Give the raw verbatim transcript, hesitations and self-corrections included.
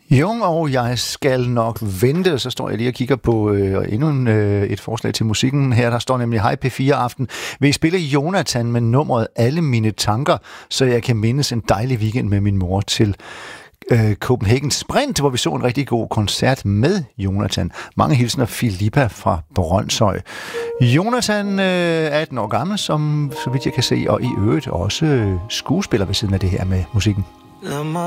Jung og jeg skal nok vente. Så står jeg lige og kigger på øh, endnu en, øh, et forslag til musikken. Her der står nemlig: Hej P fire Aften. Vil I spille Jonathan med nummeret Alle mine tanker, så jeg kan mindes en dejlig weekend med min mor til øh, Copenhagen Sprint, hvor vi så en rigtig god koncert med Jonathan. Mange hilsener, Filippa fra Brønshøj. Jonathan øh, er atten år gammel, som så vidt jeg kan se, og i øvrigt også øh, skuespiller ved siden af det her med musikken. Lad mig